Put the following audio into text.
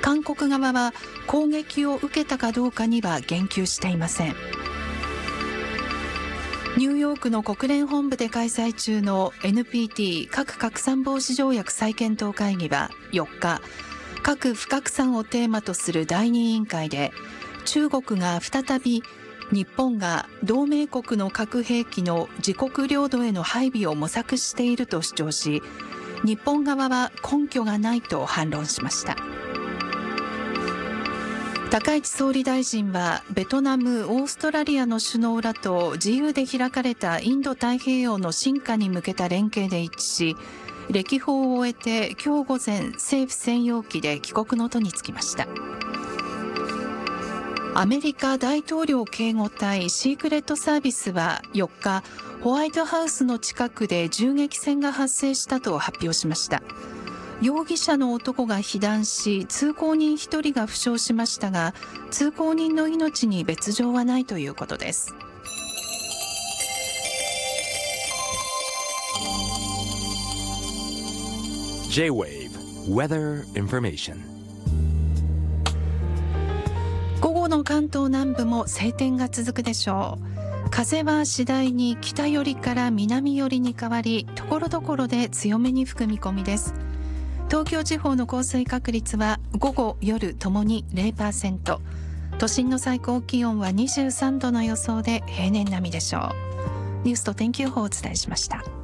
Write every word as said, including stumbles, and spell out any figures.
韓国側は攻撃を受けたかどうかには言及していません。ニューヨークの国連本部で開催中の エヌピーティー 核拡散防止条約再検討会議はよっか、核不拡散をテーマとする第二委員会で、中国が再び日本が同盟国の核兵器の自国領土への配備を模索していると主張し、日本側は根拠がないと反論しました。高市総理大臣はベトナム、オーストラリアの首脳らと自由で開かれたインド太平洋の深化に向けた連携で一致し、歴訪を終えて今日午前、政府専用機で帰国の途に就きました。アメリカ大統領警護隊シークレットサービスはよっか、ホワイトハウスの近くで銃撃戦が発生したと発表しました。容疑者の男が被弾し、通行人ひとりが負傷しましたが、通行人の命に別状はないということです。 J-ウェーブ Weather Information。 午後の関東南部も晴天が続くでしょう。風は次第に北寄りから南寄りに変わり、ところどころで強めに吹く見込みです。東京地方の降水確率は午後夜ともに ゼロパーセント、都心の最高気温はにじゅうさんどの予想で平年並みでしょう。ニュースと天気予報をお伝えしました。